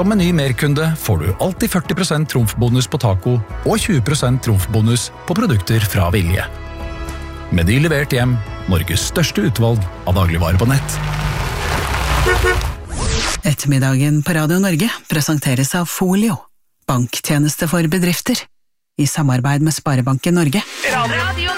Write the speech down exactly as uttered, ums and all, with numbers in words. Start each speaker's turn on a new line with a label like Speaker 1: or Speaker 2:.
Speaker 1: Som Meny Merkunde får du alltid førti prosent trumfbonus på taco og tjue prosent trumfbonus på produkter fra Vilje. Meny levert hjem, Norges største utvalg av dagligvarer på nett.
Speaker 2: Ettermiddagen på Radio Norge presenteres av Folio, banktjeneste for bedrifter, i samarbeid med Sparebanken Norge.
Speaker 3: Radio